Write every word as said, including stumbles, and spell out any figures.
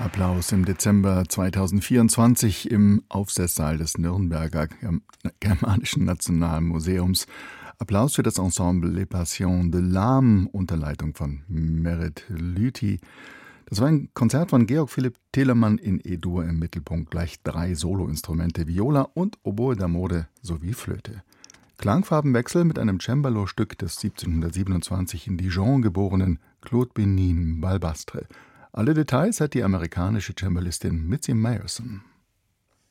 Applaus im Dezember zweitausendvierundzwanzig im Aufsetzsaal des Nürnberger Germanischen Nationalmuseums. Applaus für das Ensemble Les Passions de l'Âme unter Leitung von Merit Lüthi. Das war ein Konzert von Georg Philipp Telemann in E-Dur, im Mittelpunkt gleich drei Soloinstrumente, Viola und Oboe da Mode sowie Flöte. Klangfarbenwechsel mit einem Cembalo-Stück des siebzehnhundertsiebenundzwanzig in Dijon geborenen Claude Bénigne Balbastre. Alle Details hat die amerikanische Cembalistin Mitzi Meyerson.